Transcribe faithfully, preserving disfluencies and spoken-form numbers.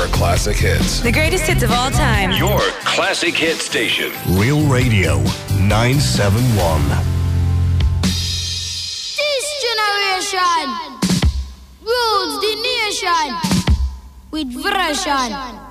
Your classic hits. The greatest hits of all time. Your classic hit station. Real Radio nine seven one. This generation rules the nation with version.